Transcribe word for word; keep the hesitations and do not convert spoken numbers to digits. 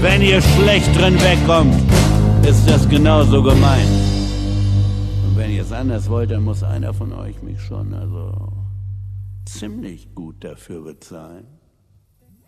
Wenn ihr schlecht drin wegkommt, ist das genauso gemein. Und wenn ihr es anders wollt, dann muss einer von euch mich schon also ziemlich gut dafür bezahlen.